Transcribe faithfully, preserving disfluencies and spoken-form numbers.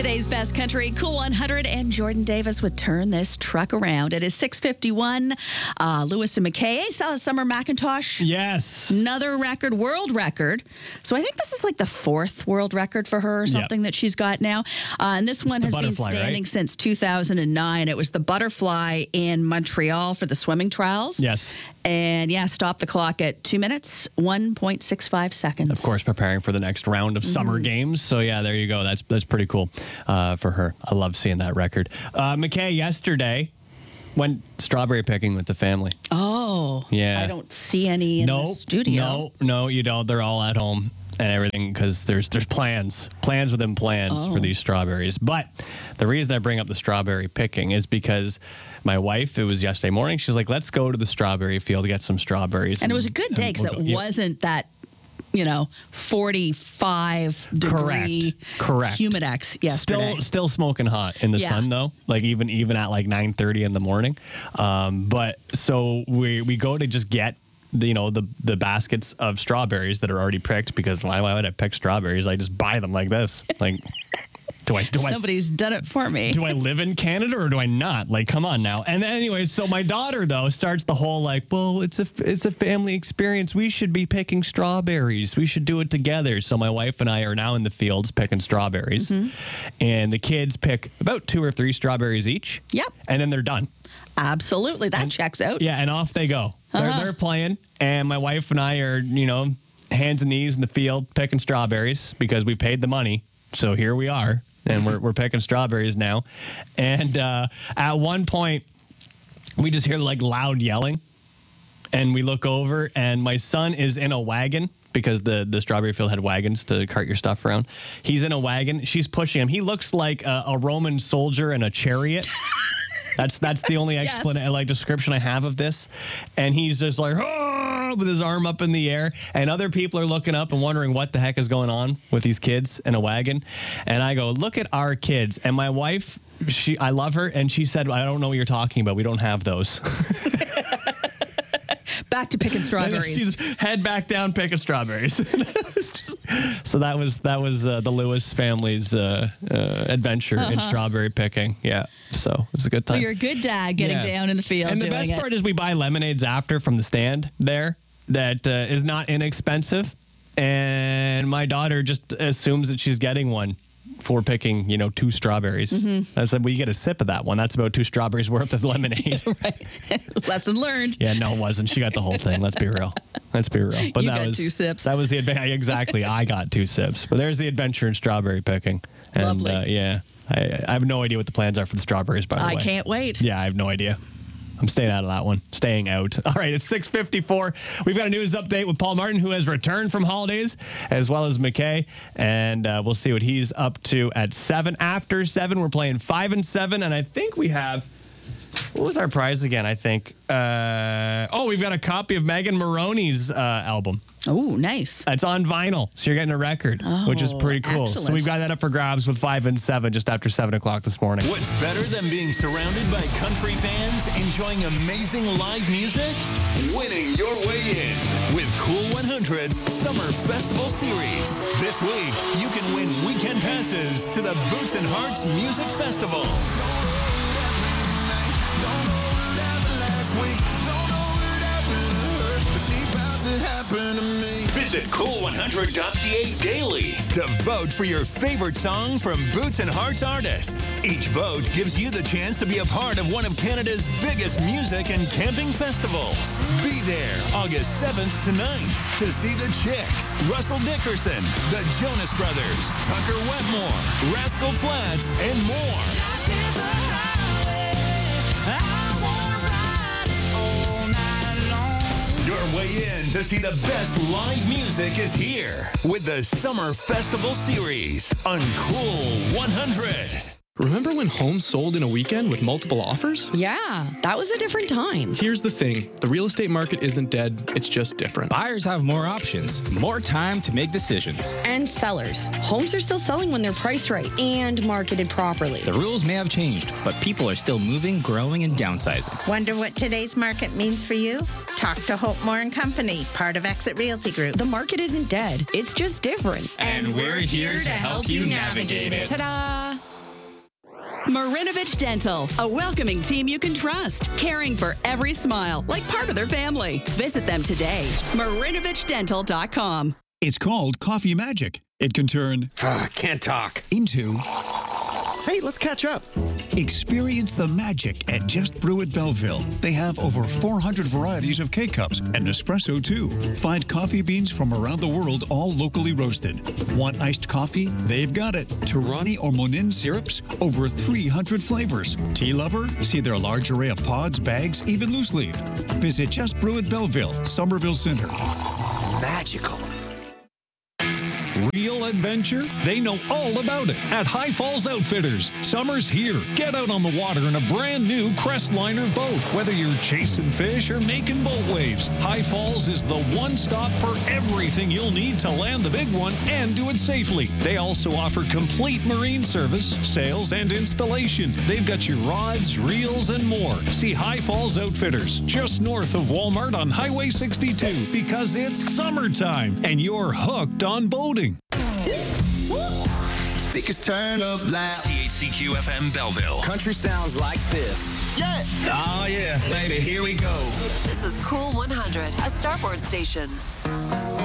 Today's best country, Cool one hundred, and Jordan Davis would turn this truck around. It is six fifty-one. Uh, Lewis and McKay saw Summer McIntosh. Yes. Another record, world record. So I think this is like the fourth world record for her or something yep. that she's got now. Uh, and this one has been standing right? since two thousand nine. It was the butterfly in Montreal for the swimming trials. Yes. And yeah, stop the clock at two minutes, one point six five seconds. Of course, preparing for the next round of summer mm. games. So yeah, there you go. That's that's pretty cool uh, for her. I love seeing that record. Uh, McKay yesterday went strawberry picking with the family. Oh, yeah. I don't see any in no, the studio. No, no, you don't. They're all at home and everything because there's there's plans, plans within plans oh. for these strawberries. But the reason I bring up the strawberry picking is because my wife, it was yesterday morning, she's like, let's go to the strawberry field to get some strawberries. And, and it was a good day because we'll it go, wasn't yeah. that, you know, forty-five degree Correct. Correct. humidex yesterday. Still, still smoking hot in the yeah. sun though, like even even at like nine thirty in the morning. Um, but so we we go to just get the, you know, the the baskets of strawberries that are already picked because why, why would I pick strawberries? I just buy them like this, like. Do I, do Somebody's I, done it for me. Do I live in Canada or do I not? Like, come on now. And then anyways, so my daughter, though, starts the whole like, well, it's a, it's a family experience. We should be picking strawberries. We should do it together. So my wife and I are now in the fields picking strawberries. Mm-hmm. And the kids pick about two or three strawberries each. Yep. And then they're done. Absolutely. That and, checks out. Yeah, and off they go. Uh-huh. They're, they're playing. And my wife and I are, you know, hands and knees in the field picking strawberries because we paid the money. So here we are. And we're we're picking strawberries now. And uh, at one point, we just hear like loud yelling. And we look over, and my son is in a wagon because the, the strawberry field had wagons to cart your stuff around. He's in a wagon. She's pushing him. He looks like a, a Roman soldier in a chariot. That's that's the only explanation, yes. like description I have of this. And he's just like, oh, with his arm up in the air. And other people are looking up and wondering what the heck is going on with these kids in a wagon. And I go, look at our kids. And my wife, she, I love her. And she said, I don't know what you're talking about. We don't have those. Back to picking strawberries. She's head back down picking strawberries. just, so that was that was uh, the Lewis family's uh, uh, adventure uh-huh. in strawberry picking. Yeah, so it was a good time. Well, you're a good dad getting yeah. down in the field. And the doing best it. part is we buy lemonades after from the stand there that uh, is not inexpensive. And my daughter just assumes that she's getting one for picking, you know, two strawberries. Mm-hmm. I said, well, you get a sip of that one. That's about two strawberries worth of lemonade. Right. Lesson learned. Yeah, no, it wasn't. She got the whole thing. Let's be real. Let's be real. But you that got was two sips. That was the adventure. Exactly. I got two sips. But there's the adventure in strawberry picking. And Lovely. Uh, yeah, I, I have no idea what the plans are for the strawberries, by the I way. I can't wait. Yeah, I have no idea. I'm staying out of that one. Staying out. All right, it's six fifty-four. We've got a news update with Paul Martin, who has returned from holidays, as well as McKay. And uh, we'll see what he's up to at seven. After seven, we're playing five and seven. And I think we have... What was our prize again, I think? Uh, oh, we've got a copy of Megan Moroney's uh, album. Oh, nice. It's on vinyl, so you're getting a record, oh, which is pretty cool. Excellent. So we've got that up for grabs with five and seven just after seven o'clock this morning. What's better than being surrounded by country fans enjoying amazing live music? Winning your way in with Cool one hundred's Summer Festival Series. This week, you can win weekend passes to the Boots and Hearts Music Festival. Visit cool one hundred dot c a daily to vote for your favorite song from Boots and Hearts artists. Each vote gives you the chance to be a part of one of Canada's biggest music and camping festivals. Be there August seventh to ninth to see the Chicks, Russell Dickerson, the Jonas Brothers, Tucker Wetmore, Rascal Flatts, and more. Your way in to see the best live music is here with the Summer Festival Series on Cool one hundred. Remember when homes sold in a weekend with multiple offers? Yeah, that was a different time. Here's the thing. The real estate market isn't dead. It's just different. Buyers have more options, more time to make decisions. And sellers. Homes are still selling when they're priced right and marketed properly. The rules may have changed, but people are still moving, growing, and downsizing. Wonder what today's market means for you? Talk to Hope Moore and Company, part of Exit Realty Group. The market isn't dead. It's just different. And we're here to help you navigate it. Ta-da! Marinovich Dental, a welcoming team you can trust, caring for every smile like part of their family. Visit them today. marinovich dental dot com. It's called Coffee Magic. It can turn uh, can't talk into hey, let's catch up. Experience the magic at Just Brew at Belleville. They have over four hundred varieties of K-Cups and Nespresso, too. Find coffee beans from around the world, all locally roasted. Want iced coffee? They've got it. Torani or Monin syrups? Over three hundred flavors. Tea lover? See their large array of pods, bags, even loose leaf. Visit Just Brew at Belleville, Somerville Center. Magical. Real adventure? They know all about it at High Falls Outfitters. Summer's here. Get out on the water in a brand new Crestliner boat. Whether you're chasing fish or making boat waves, High Falls is the one stop for everything you'll need to land the big one and do it safely. They also offer complete marine service, sales, and installation. They've got your rods, reels, and more. See High Falls Outfitters just north of Walmart on Highway sixty-two because it's summertime and you're hooked on boating. Speakers turn up loud. C H C Q F M Belleville. Country sounds like this. Yeah. Oh, yeah, baby. Here we go. This is Cool one hundred, a Starboard station.